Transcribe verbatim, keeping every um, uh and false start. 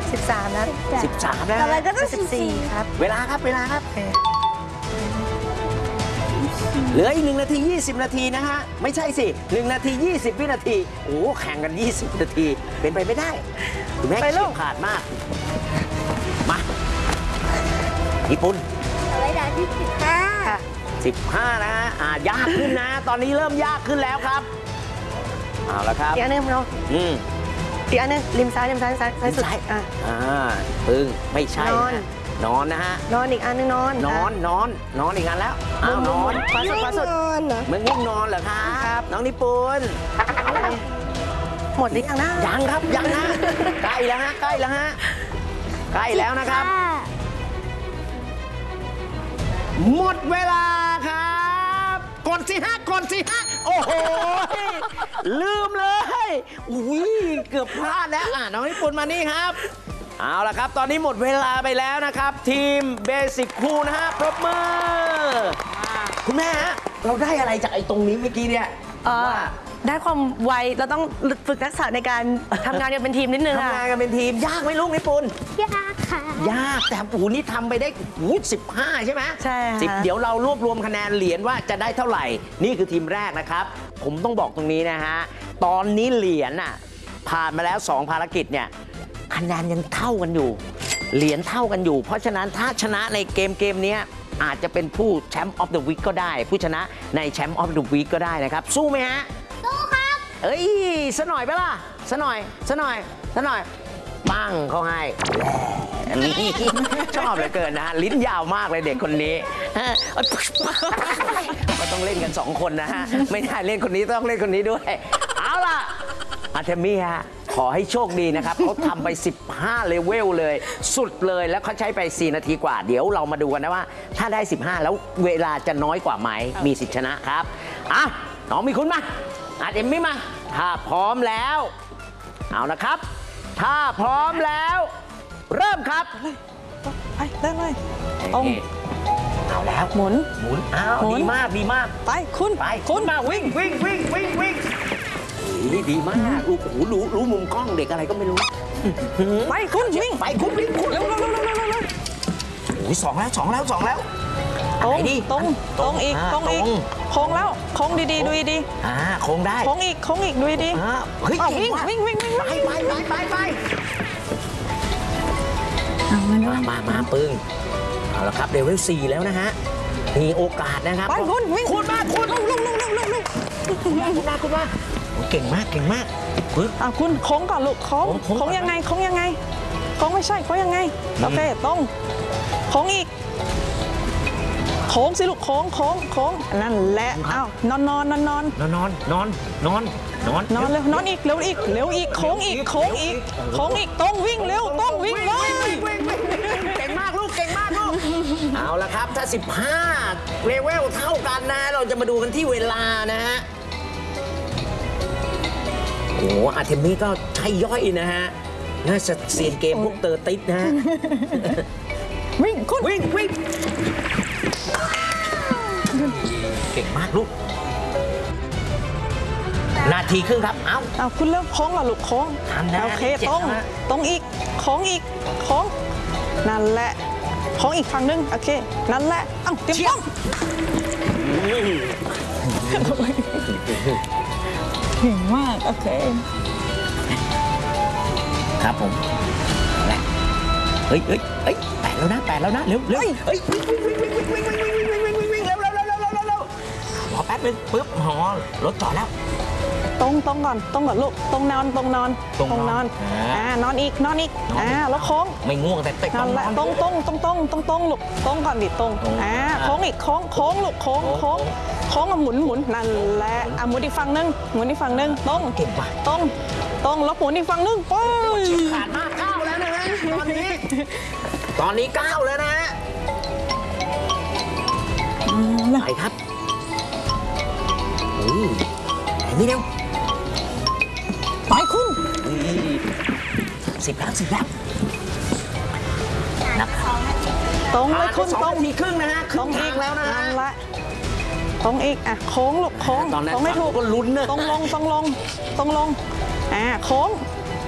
สิบสามแล้วสิบสามแล้วต่อไปก็ต้องสิบสี่ครับเวลาครับเวลาครับเหลืออีกหนึ่งนาทียี่สิบนาทีนะฮะไม่ใช่สิหนึ่งนาทียี่สิบวินาทีโอ้แข่งกันยี่สิบนาทีเป็นไปไม่ได้คุณแม่เฉียบขาดมากมาญี่ปุ่นต่อไปด่านที่สิบห้าค่ะสิบห้านะฮะอ่ายากขึ้นนะ ตอนนี้เริ่มยากขึ้นแล้วครับเอาละครับอีกอันหนึงเราอืมอีกอันหนึงริมซ้ายริมซ้ายซ้ายซ้ายสุดริมซ้ายอ่ะอ่าพึ่งไม่ใช่นอนนะนอนนะฮะนอนอีกอันหนึงนอนนอนนอนนอนอีกอันแล้วอ้าวนอนขวาสุดขวาสุดนอนเหรอเมื่อง่วงนอนเหรอครับน้องนิปุนหมดหรือยังนะยังครับยังนะใกล้แล้วฮะใกล้แล้วฮะใกล้แล้วนะครับ หมดเวลาครับกดสิฮะกดสิฮะโอ้โหลืมเลยอุ้ยเกือบพลาดแล้วอ่ะน้องนิปุนมานี่ครับเอาละครับ ตอนนี้หมดเวลาไปแล้วนะครับ ทีมเบสิกครูนะฮะปรบมือคุณแม่ฮะเราได้อะไรจากไอ้ตรงนี้เมื่อกี้เนี่ยเอ่อว่าได้ความไวเราต้องฝึกทักษะในการทำงานกันเป็นทีมนิดนึงทำค่ะงานกันเป็นทีมยากไหมลูกนิปุนยากค่ะยากแต่ปูนี่ทำไปได้หูสิบห้าใช่ไหมใช่ค่ะสิบเดี๋ยวเรารวบรวมคะแนนเหรียญว่าจะได้เท่าไหร่ นี่คือทีมแรกนะครับ ผมต้องบอกตรงนี้นะฮะ ตอนนี้เหรียญน่ะผ่านมาแล้ว สอง ภารกิจเนี่ยคะแนนยังเท่ากันอยู่ เหรียญเท่ากันอยู่ เพราะฉะนั้นถ้าชนะในเกมเกมนี้อาจจะเป็นผู้แชมป์ออฟเดอะวีคก็ได้ ผู้ชนะในแชมป์ออฟเดอะวีคก็ได้นะครับ สู้ไหมฮะสู้ครับเอ้ยสะหน่อยไปะล่ะสะหน่อยสะหน่อยสะหน่อยปังเขาให้อันนี้ชอบเหลือเกินนะ ลิ้นยาวมากเลยเด็กคนนี้ฮะก็ต้องเล่นกันสองคนนะฮะ ไม่ได้เล่นคนนี้ต้องเล่นคนนี้ด้วย เอาล่ะอาร์เทมี่ฮะ ขอให้โชคดีนะครับ เขาทำไป สิบห้า เลเวลเลย สุดเลยแล้วเขาใช้ไป สี่ นาทีกว่า เดี๋ยวเรามาดูกันนะว่า ถ้าได้ สิบห้า แล้วเวลาจะน้อยกว่าไหม มีสิทธิชนะครับอ่ะน้องมีคุณมาอาร์เทมี่มา ถ้าพร้อมแล้ว เอานะครับ ถ้าพร้อมแล้ว เริ่มครับไปเริ่มเลยตรงเอาแล้วหมุนหมุนอ้าวหมุนดีมากดีมากไปคุณไปคุณมาวิ่งวิ่งวิ่งวิ่งวิ่งนี่ดีมากโอ้โหรู้รู้มุมกล้องเด็กอะไรก็ไม่รู้ไปคุณวิ่งไปคุณวิ่งคุณเร็วเร็วเร็วเร็วเร็วเร็วโอ้ยสองแล้วสองแล้วสองแล้วตรงไหนดีตรงตรงอีกาตรงอีกโค้งแล้วโค้งดีๆดูดีอ่าโค้งได้ๆโค้งอีกโค้งอีกดูดีอ่าเฮ้ยอ้าวเก่วิ่งว่ะวิ่งวิ่งวิ่งไปไปไปไปไปมามามาปึ้งเอาละครับเลเวลสี่แล้วนะฮะมีโอกาสนะครับไปคุณวิ่งคุณมาคุณลงลงลงลงลงลงคุณมาคุณมาคุณมาโอ้เก่งมากเก่งมากปึ๊บอ่ะคุณโค้งก่อนลูกโค้งโค้งโค้งโค้งยังไงโค้งยังไงโค้งไม่ใช่โค้งยังไงอืมโอเคตรงโค้งอีกโค้งสิลูกโค้งโค้งโค้งนั่นแหละอ้าวนอนนอนนอนนอนนอนนอนนอนนอนนอนนอนเร็วนอนอีกเร็วอีกเร็วอีกโค้งอีกโค้งอีกโค้งอีกตรงวิ่งเร็วตรงวิ่งเลยเก่งมากลูกเก่งมากลูกเอาละครับถ้าสิบห้าเลเวลเท่ากันนะเราจะมาดูกันที่เวลานะฮะโอ้อาร์เทมี่ก็ใช่ย่อยนะฮะน่าจะเซียนเกมพวกเตอร์ติสนะฮะวิ่งคุณวิ่งวิ่งเก่งมากลูกนาทีครึ่งครับ เอ้าเอาคุณเร็วโค้งเหรอลูกโค้งทำนะโอเคเจ็บตรงนะตรงอีกโค้งอีกโค้งนั่นแหละโค้งอีกฝั่งนึงโอเคนั่นแหละเอ้าเตรียมต้องเก่งมากโอเคครับผมเอาละเฮ้ยเฮ้ยเฮ้ยแปดแล้วนะแปดแล้วนะ เร็วเร็วเฮ้ยวิ่งวิ่งวิ่งวิ่งวิ่งวิ่งวิ่งวิ่งวิ่งวิ่งวิ่งเร็วเร็วเร็วเร็วเร็วเร็วเร็วรอแป๊บนึงปึ๊บหอรถจอดแล้วตรงตรงก่อนตรงก่อนลูกตรงนอนตรงนอนตรงนอนอ่าอ่านนอนอีกนอนอีกนอนอีกอ่าแล้วโค้งไม่ง่วงแต่เตะนั่นแหละตรงตรงตรงตรงตรงตรงลูกตรงก่อนดิตรงตรงอ่าอ่าโค้งอีกโค้งโค้งลูกโค้งโค้โค้งงโค้งอ่ะหมุนหมุนนั่นแหละอ่ะหมุนอีกฝั่งนึงหมุนอีกฝั่งนึงตรงเก่งว่ะตรงตรงแล้วหมุนอีกฝั่งนึงไปขาดมากเก้าแล้วนะฮะตอนนี้ ตอนนี้เก้าแล้วนะฮะไปครับอุ้ยไหนนี่เร็วไปคุณสิบแล้วสิบแล้วนับตรงเลยผ่านไปคุณสองตรงนาทีครึ่งนะฮะคตรึ่รง งทาอีงกแล้วนะฮะนั่นแหละตรงอีกอ่ะโค้งลูกโค้งตอนนั้นตรงไม่ถูกก็ลุ้นนะตรงลงตรงลงตรงลงอ่าโค้ง